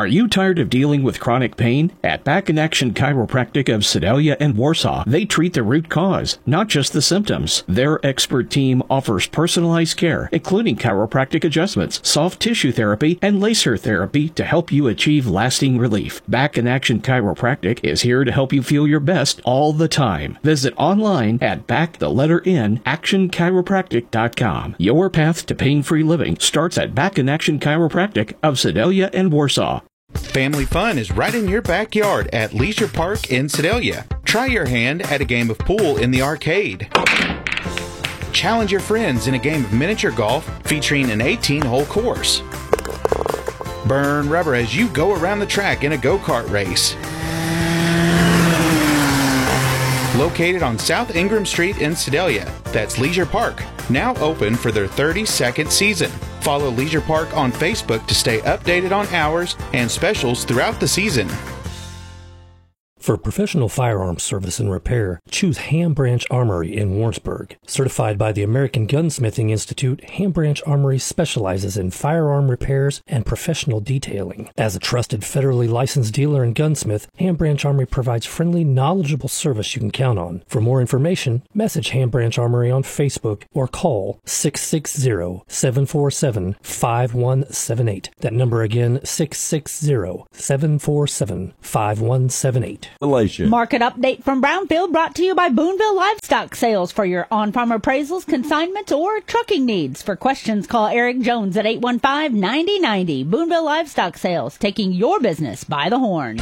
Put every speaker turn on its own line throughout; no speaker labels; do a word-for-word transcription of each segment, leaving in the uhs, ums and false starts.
you tired of dealing with chronic pain? At Back in Action Chiropractic of Sedalia and Warsaw, they treat the root cause, not just the symptoms. Their expert team offers personalized care, including chiropractic adjustments, soft tissue therapy, and laser therapy to help you achieve lasting relief. Back in Action Chiropractic is here to help you feel your best all the time. Visit online at back the letter N action chiropractic dot com. Your path to pain-free living starts at Back in Action Chiropractic of Sedalia and Warsaw.
Family fun is right in your backyard at Leisure Park in Sedalia. Try your hand at a game of pool in the arcade. Challenge your friends in a game of miniature golf featuring an eighteen-hole course. Burn rubber as you go around the track in a go-kart race. Located on South Ingram Street in Sedalia, that's Leisure Park, now open for their thirty-second season. Follow Leisure Park on Facebook to stay updated on hours and specials throughout the season.
For professional firearms service and repair, choose Ham Branch Armory in Warrensburg. Certified by the American Gunsmithing Institute, Ham Branch Armory specializes in firearm repairs and professional detailing. As a trusted federally licensed dealer and gunsmith, Ham Branch Armory provides friendly, knowledgeable service you can count on. For more information, message Ham Branch Armory on Facebook or call six six zero, seven four seven, five one seven eight. That number again, six six zero, seven four seven, five one seven eight.
Market update from Brownfield brought to you by Boonville Livestock Sales for your on-farm appraisals, consignments, or trucking needs. For questions, call Eric Jones at eight one five, nine zero nine zero. Boonville Livestock Sales, taking your business by the horns.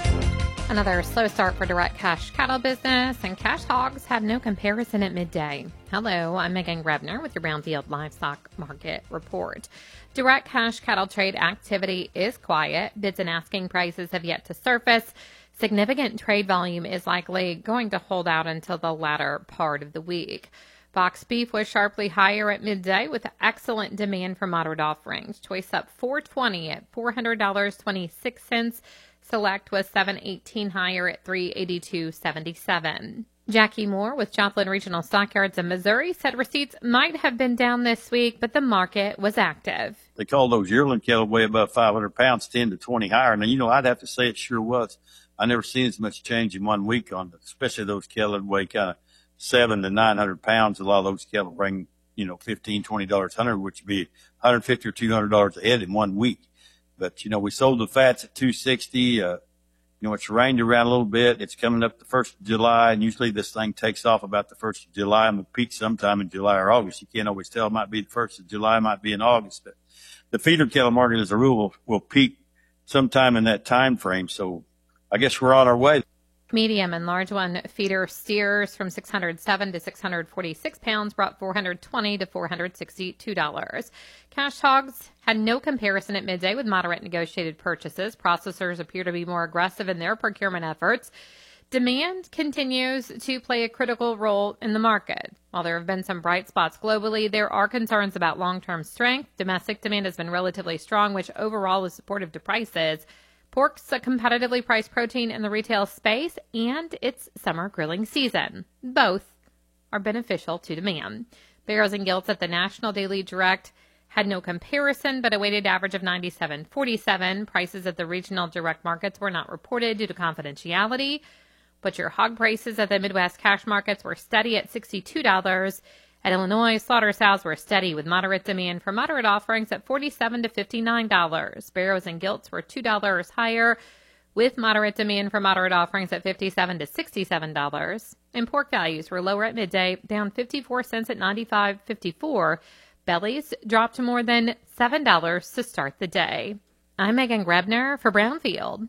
Another slow start for direct cash cattle business, and cash hogs had no comparison at midday. Hello, I'm Megan Grebner with your Brownfield Livestock Market Report. Direct cash cattle trade activity is quiet. Bids and asking prices have yet to surface. Significant trade volume is likely going to hold out until the latter part of the week. Box beef was sharply higher at midday with excellent demand for moderate offerings. Choice up four twenty at four hundred dollars and twenty-six cents. Select was seven eighteen higher at three eighty-two seventy-seven. Jackie Moore with Joplin Regional Stockyards in Missouri said receipts might have been down this week, but the market was active.
They call those yearling cattle weigh above five hundred pounds, ten to twenty higher. Now, you know, I'd have to say it sure was. I never seen as much change in one week on, especially those cattle that weigh kind of seven to nine hundred pounds. A lot of those cattle bring, you know, fifteen, twenty dollars a hundred, which would be one hundred fifty or two hundred dollars a head in one week. But, you know, we sold the fats at two sixty. Uh, you know, it's rained around a little bit. It's coming up the first of July, and usually this thing takes off about the first of July and will peak sometime in July or August. You can't always tell. It might be the first of July, it might be in August. But the feeder cattle market, as a rule, will, will peak sometime in that time frame. So I guess we're on our way.
Medium and large one feeder steers from six hundred seven to six hundred forty-six pounds brought four hundred twenty to four hundred sixty-two dollars. Cash hogs had no comparison at midday with moderate negotiated purchases. Processors appear to be more aggressive in their procurement efforts. Demand continues to play a critical role in the market. While there have been some bright spots globally, there are concerns about long-term strength. Domestic demand has been relatively strong, which overall is supportive to prices. Pork's a competitively priced protein in the retail space, and it's summer grilling season. Both are beneficial to demand. Barrows and Gilts at the National Daily Direct had no comparison, but a weighted average of ninety-seven forty-seven. Prices at the regional direct markets were not reported due to confidentiality. Butcher hog prices at the Midwest cash markets were steady at sixty-two dollars. At Illinois, slaughter sows were steady with moderate demand for moderate offerings at forty-seven to fifty-nine dollars. Barrows and Gilts were two dollars higher with moderate demand for moderate offerings at fifty-seven to sixty-seven dollars. And pork values were lower at midday, down fifty-four cents at ninety-five fifty-four. Bellies dropped to more than seven dollars to start the day. I'm Megan Grebner for Brownfield.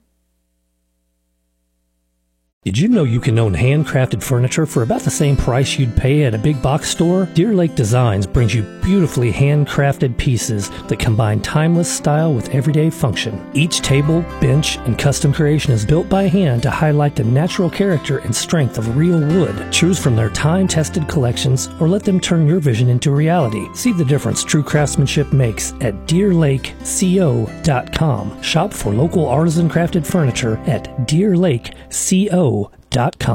Did you know you can own handcrafted furniture for about the same price you'd pay at a big box store? Deer Lake Designs brings you beautifully handcrafted pieces that combine timeless style with everyday function. Each table, bench, and custom creation is built by hand to highlight the natural character and strength of real wood. Choose from their time-tested collections or let them turn your vision into reality. See the difference true craftsmanship makes at deer lake co dot com. Shop for local artisan crafted furniture at deer lake co dot com.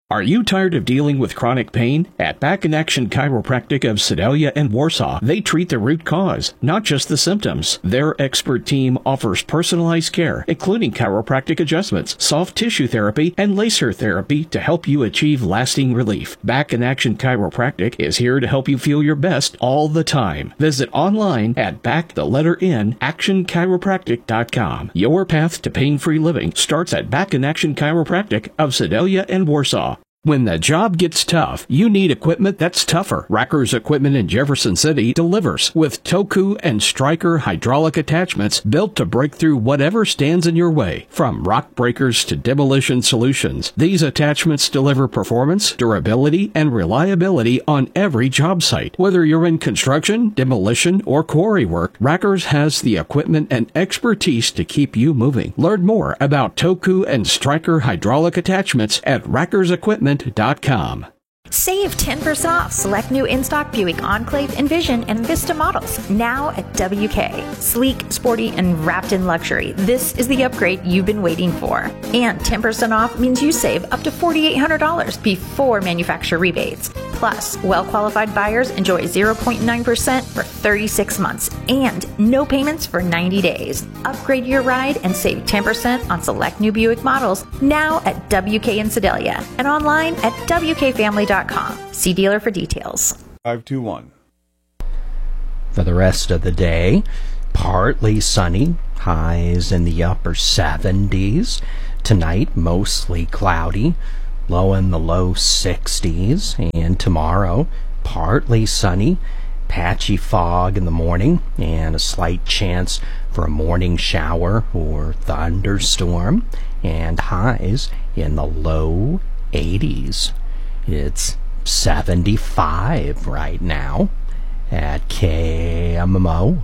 Are you tired of dealing with chronic pain? At Back in Action Chiropractic of Sedalia and Warsaw, they treat the root cause, not just the symptoms. Their expert team offers personalized care, including chiropractic adjustments, soft tissue therapy, and laser therapy to help you achieve lasting relief. Back in Action Chiropractic is here to help you feel your best all the time. Visit online at back the letter N action chiropractic dot com. Your path to pain-free living starts at Back in Action Chiropractic of Sedalia and Warsaw. When the job gets tough, you need equipment that's tougher. Racker's Equipment in Jefferson City delivers with Toku and Striker hydraulic attachments built to break through whatever stands in your way. From rock breakers to demolition solutions, these attachments deliver performance, durability, and reliability on every job site. Whether you're in construction, demolition, or quarry work, Racker's has the equipment and expertise to keep you moving. Learn more about Toku and Striker hydraulic attachments at Racker's Equipment dot com.
Save ten percent off select new in-stock Buick Enclave, Envision, and Vista models now at W K. Sleek, sporty, and wrapped in luxury. This is the upgrade you've been waiting for. And ten percent off means you save up to four thousand eight hundred dollars before manufacturer rebates. Plus, well-qualified buyers enjoy zero point nine percent for thirty-six months and no payments for ninety days. Upgrade your ride and save ten percent on select new Buick models now at W K in Sedalia and online at W K family dot com. See dealer for details.
five two one.
For the rest of the day, partly sunny, highs in the upper seventies. Tonight, mostly cloudy, low in the low sixties. And tomorrow, partly sunny, patchy fog in the morning, and a slight chance for a morning shower or thunderstorm, and highs in the low eighties. It's seventy-five right now at K M M O.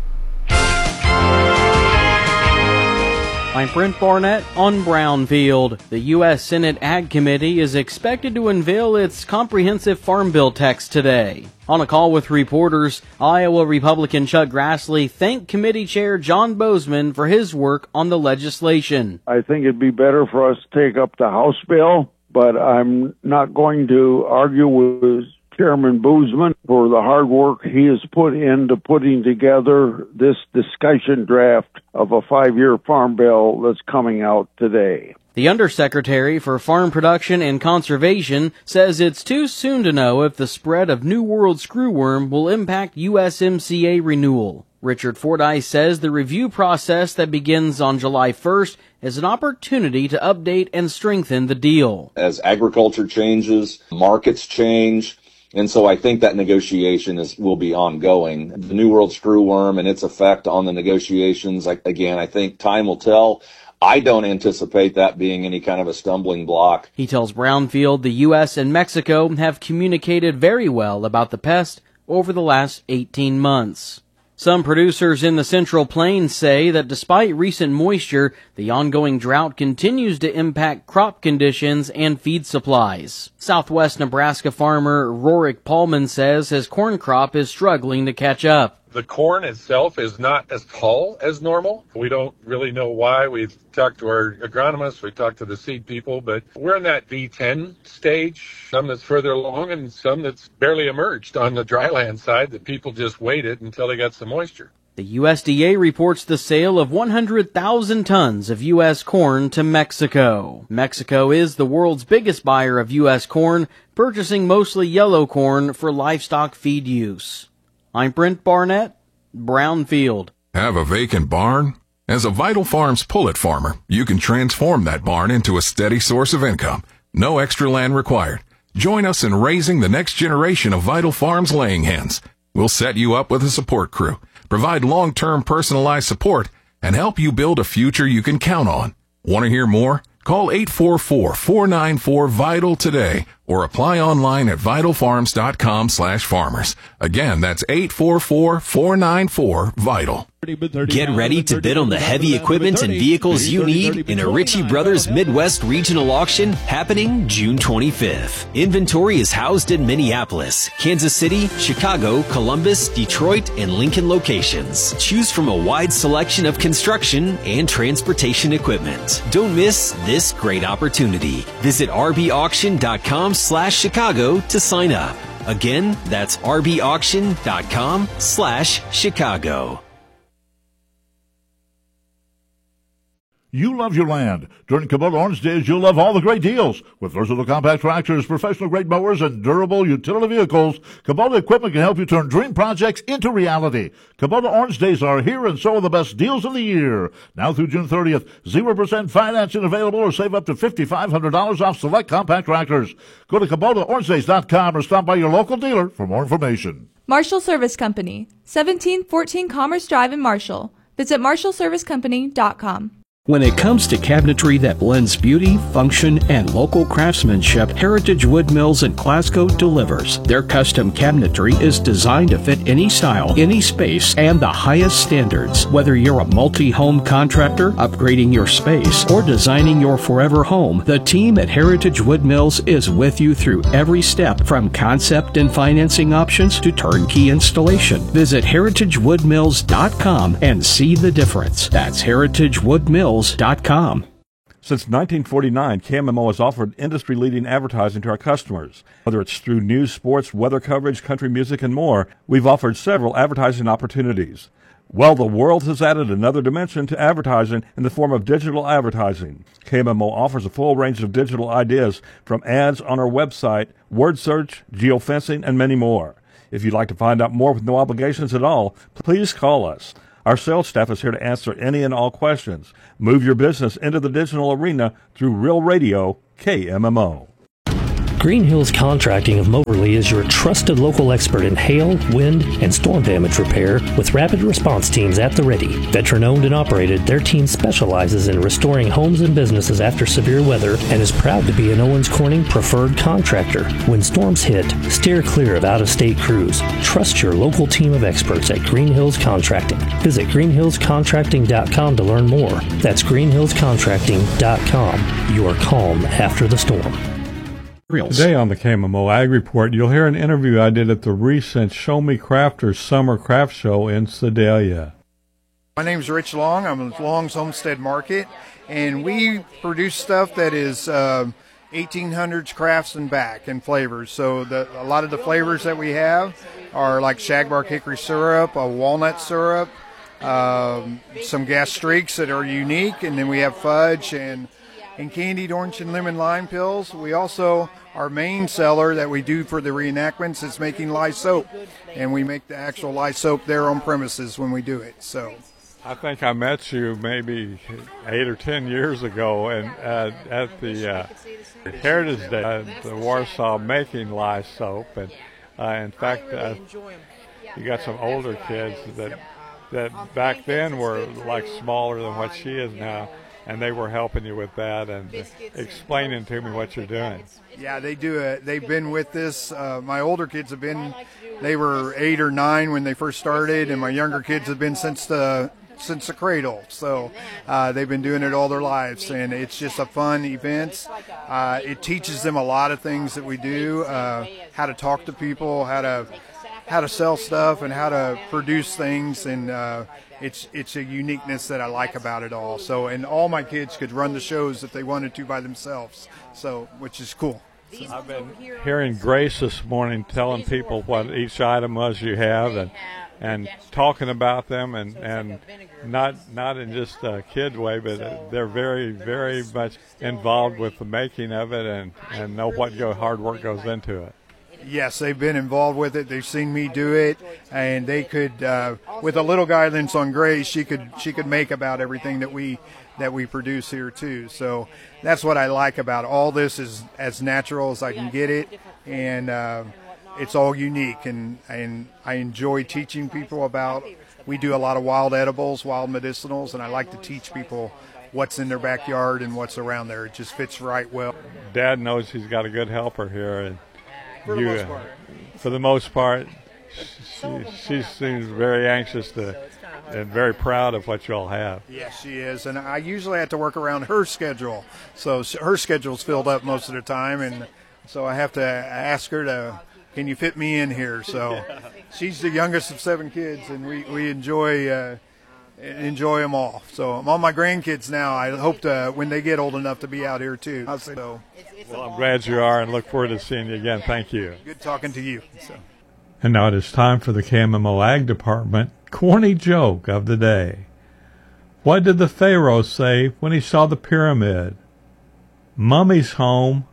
I'm Brent Barnett on Brownfield. The U S Senate Ag Committee is expected to unveil its comprehensive Farm Bill text today. On a call with reporters, Iowa Republican Chuck Grassley thanked Committee Chair John Bozeman for his work on the legislation.
I think it'd be better for us to take up the House bill, but I'm not going to argue with Chairman Bozeman for the hard work he has put into putting together this discussion draft of a five-year farm bill that's coming out today.
The Undersecretary for Farm Production and Conservation says it's too soon to know if the spread of New World screwworm will impact U S M C A renewal. Richard Fordyce says the review process that begins on July first is an opportunity to update and strengthen the deal.
As agriculture changes, markets change, and so I think that negotiation is will be ongoing. The New World screwworm and its effect on the negotiations, again, I think time will tell. I don't anticipate that being any kind of a stumbling block.
He tells Brownfield the U S and Mexico have communicated very well about the pest over the last eighteen months. Some producers in the Central Plains say that despite recent moisture, the ongoing drought continues to impact crop conditions and feed supplies. Southwest Nebraska farmer Rorik Paulman says his corn crop is struggling to catch up.
The corn itself is not as tall as normal. We don't really know why. We've talked to our agronomists, we talked to the seed people, but we're in that V ten stage, some that's further along and some that's barely emerged on the dryland side that people just waited until they got some moisture.
The U S D A reports the sale of one hundred thousand tons of U S corn to Mexico. Mexico is the world's biggest buyer of U S corn, purchasing mostly yellow corn for livestock feed use. I'm Brent Barnett, Brownfield.
Have a vacant barn? As a Vital Farms pullet farmer, you can transform that barn into a steady source of income. No extra land required. Join us in raising the next generation of Vital Farms laying hens. We'll set you up with a support crew, provide long-term personalized support, and help you build a future you can count on. Want to hear more? Call eight four four, four nine four, VITAL today or apply online at vital farms dot com slash farmers. Again, that's eight four four, four nine four, VITAL.
Get ready to bid on the heavy equipment and vehicles you need in a Ritchie Brothers Midwest Regional Auction happening June twenty-fifth. Inventory is housed in Minneapolis, Kansas City, Chicago, Columbus, Detroit, and Lincoln locations. Choose from a wide selection of construction and transportation equipment. Don't miss this great opportunity. Visit r b auction dot com slash Chicago to sign up. Again, that's r b auction dot com slash Chicago.
You love your land. During Kubota Orange Days, you'll love all the great deals. With versatile compact tractors, professional-grade mowers, and durable utility vehicles, Kubota equipment can help you turn dream projects into reality. Kubota Orange Days are here, and so are the best deals of the year. Now through June thirtieth, zero percent financing available, or save up to five thousand five hundred dollars off select compact tractors. Go to Kubota Orange Days dot com or stop by your local dealer for more information.
Marshall Service Company, seventeen fourteen Commerce Drive in Marshall. Visit marshall service company dot com.
When it comes to cabinetry that blends beauty, function, and local craftsmanship, Heritage Wood Mills in Glasgow delivers. Their custom cabinetry is designed to fit any style, any space, and the highest standards. Whether you're a multi-home contractor, upgrading your space, or designing your forever home, the team at Heritage Wood Mills is with you through every step, from concept and financing options to turnkey installation. Visit heritage wood mills dot com and see the difference. That's heritage wood mills dot com.
Since nineteen forty-nine, K M M O has offered industry-leading advertising to our customers. Whether it's through news, sports, weather coverage, country music, and more, we've offered several advertising opportunities. Well, the world has added another dimension to advertising in the form of digital advertising. K M M O offers a full range of digital ideas, from ads on our website, word search, geofencing, and many more. If you'd like to find out more with no obligations at all, please call us. Our sales staff is here to answer any and all questions. Move your business into the digital arena through Real Radio, K M M O.
Green Hills Contracting of Moberly is your trusted local expert in hail, wind, and storm damage repair, with rapid response teams at the ready. Veteran-owned and operated, their team specializes in restoring homes and businesses after severe weather and is proud to be an Owens Corning preferred contractor. When storms hit, steer clear of out-of-state crews. Trust your local team of experts at Green Hills Contracting. Visit green hills contracting dot com to learn more. That's green hills contracting dot com. Your calm after the storm.
Today on the K M M O Ag Report, you'll hear an interview I did at the recent Show Me Crafters Summer Craft Show in Sedalia.
My name's Rich Long. I'm with Long's Homestead Market, and we produce stuff that is uh, eighteen hundreds crafts and back and flavors. So the, a lot of the flavors that we have are like shagbark hickory syrup, a walnut syrup, um, some gas streaks that are unique, and then we have fudge and and candied orange and lemon lime pills. We also, our main seller that we do for the reenactments is making lye soap, and we make the actual lye soap there on premises when we do it. So,
I think I met you maybe eight or ten years ago, and uh, at the uh, Heritage Day at the Warsaw making lye soap, and uh, in fact, uh, you got some older kids that that back then were like smaller than what she is now. And they were helping you with that and explaining to me what you're doing.
Yeah, they do it. They've been with this. Uh, my older kids have been, they were eight or nine when they first started, and my younger kids have been since the since the cradle. So uh, they've been doing it all their lives, and it's just a fun event. Uh, it teaches them a lot of things that we do, uh, how to talk to people, how to how to sell stuff, and how to produce things, and uh, it's it's a uniqueness that I like about it all. So, and all my kids could run the shows if they wanted to by themselves, so which is cool. So.
I've been hearing Grace this morning telling people what each item was you have, and and talking about them, and, and not not in just a kid way, but they're very, very much involved with the making of it, and, and know what go, hard work goes into it.
Yes, they've been involved with it. They've seen me do it, and they could, uh, with a little guidance on Grace, she could she could make about everything that we that we produce here too. So that's what I like about it. All this is as natural as I can get it, and uh, it's all unique. And and I enjoy teaching people about. We do a lot of wild edibles, wild medicinals, and I like to teach people what's in their backyard and what's around there. It just fits right well.
Dad knows he's got a good helper here, and
For the
you,
most part.
For the most part, she, she seems very anxious to and very proud of what you all have.
Yes, she is, and I usually have to work around her schedule. So her schedule's filled up most of the time, and so I have to ask her to, can you fit me in here? So she's the youngest of seven kids, and we, we enjoy uh, enjoy them all. So I'm on my grandkids now. I hope to, when they get old enough to be out here too. So,
well, I'm glad you are, and look forward to seeing you again. Thank you.
Good talking to you. So.
And now it is time for the K M M O Ag Department corny joke of the day. What did the Pharaoh say when he saw the pyramid? Mummy's home.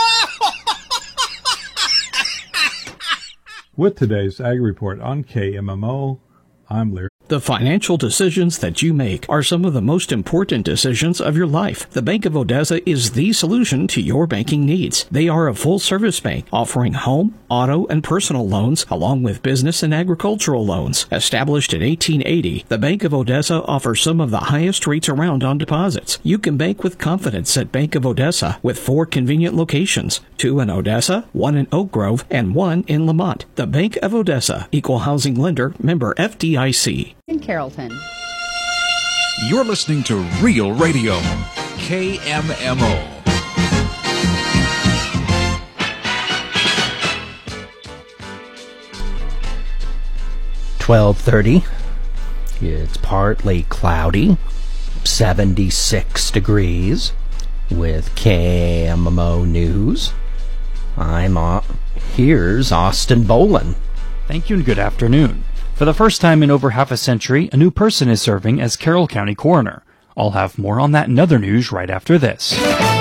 With today's Ag Report on K M M O, I'm Lear.
The financial decisions that you make are some of the most important decisions of your life. The Bank of Odessa is the solution to your banking needs. They are a full-service bank offering home, auto, and personal loans, along with business and agricultural loans. Established in eighteen eighty, the Bank of Odessa offers some of the highest rates around on deposits. You can bank with confidence at Bank of Odessa with four convenient locations, two in Odessa, one in Oak Grove, and one in Lamont. The Bank of Odessa, Equal Housing Lender, member F D I C.
In Carrollton.
You're listening to Real Radio, K M M O.
twelve thirty. It's partly cloudy, seventy-six degrees, with K M M O News. I'm uh, here's Austin Bolin.
Thank you and good afternoon. For the first time in over half a century, a new person is serving as Carroll County Coroner. I'll have more on that and other news right after this.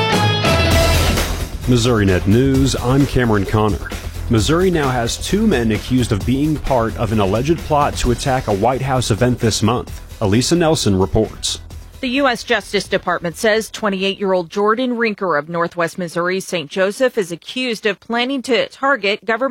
MissouriNet News, I'm Cameron Connor. Missouri now has two men accused of being part of an alleged plot to attack a White House event this month. Elisa Nelson reports.
The U S Justice Department says twenty-eight-year-old Jordan Rinker of Northwest Missouri's Saint Joseph is accused of planning to target government